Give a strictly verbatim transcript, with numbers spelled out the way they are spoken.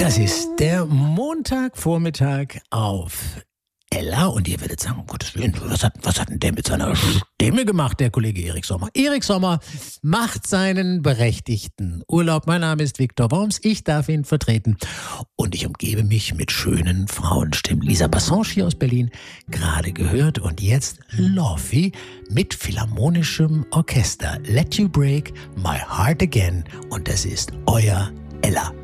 Das ist der Montagvormittag auf Ella und ihr werdet sagen, um Gottes Willen, was hat, was hat denn der mit seiner Stimme gemacht, der Kollege Erik Sommer? Erik Sommer macht seinen berechtigten Urlaub. Mein Name ist Viktor Worms, ich darf ihn vertreten und ich umgebe mich mit schönen Frauenstimmen. Lisa Bassange hier aus Berlin, gerade gehört, und jetzt Lofi mit philharmonischem Orchester. Let You Break My Heart Again, und das ist euer Ella.